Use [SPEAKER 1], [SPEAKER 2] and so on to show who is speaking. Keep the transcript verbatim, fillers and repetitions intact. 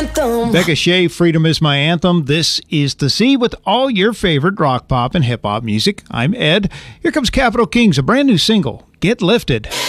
[SPEAKER 1] anthem.
[SPEAKER 2] Becca Shea, Freedom is My Anthem. This is The Z with all your favorite rock, pop, and hip-hop music. I'm Ed. Here comes Capital Kings, a brand new single, Get Lifted.